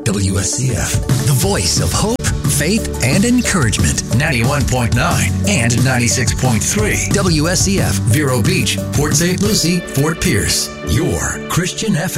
WSCF, the voice of hope, faith, and encouragement. 91.9 and 96.3. WSCF, Vero Beach, Port St. Lucie, Fort Pierce. Your Christian FM.